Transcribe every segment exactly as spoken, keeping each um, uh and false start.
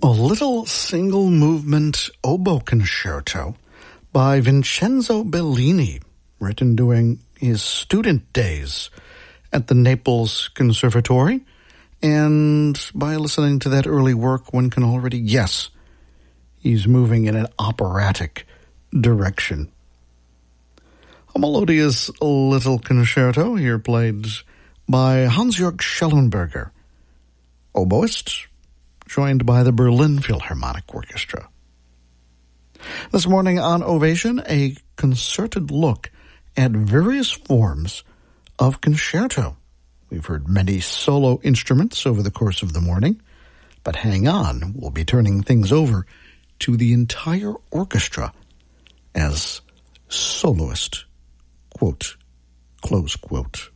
A little single-movement oboe concerto by Vincenzo Bellini, written during his student days at the Naples Conservatory. And by listening to that early work, one can already guess he's moving in an operatic direction. A melodious little concerto here played by Hans-Jörg Schellenberger, oboist, joined by the Berlin Philharmonic Orchestra. This morning on Ovation, a concerted look at various forms of concerto. We've heard many solo instruments over the course of the morning, but hang on, we'll be turning things over to the entire orchestra as soloist, quote, close quote.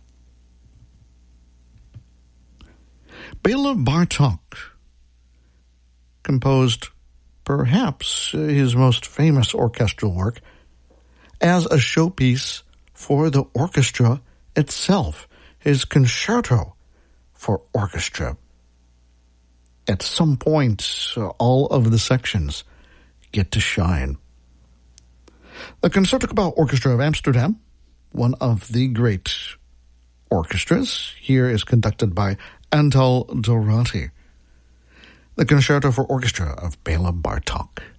Bela Bartok composed perhaps his most famous orchestral work as a showpiece for the orchestra itself, his concerto for orchestra. At some point, all of the sections get to shine. The Concertgebouw Orchestra of Amsterdam, one of the great orchestras, here is conducted by Antal Dorati. The Concerto for Orchestra of Bela Bartok.